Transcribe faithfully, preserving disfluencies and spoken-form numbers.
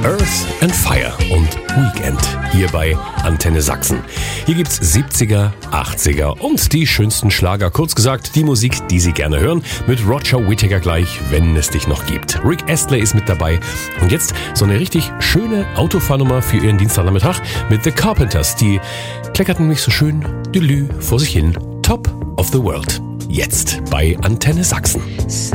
Earth and Fire und Weekend hier bei Antenne Sachsen. Hier gibt's siebziger, achtziger und die schönsten Schlager. Kurz gesagt, die Musik, die Sie gerne hören. Mit Roger Whittaker gleich, wenn es dich noch gibt. Rick Astley ist mit dabei. Und jetzt so eine richtig schöne Autofahrnummer für Ihren Dienstagnachmittag mit The Carpenters. Die kleckerten nämlich so schön Delü vor sich hin. Top of the World. Jetzt bei Antenne Sachsen.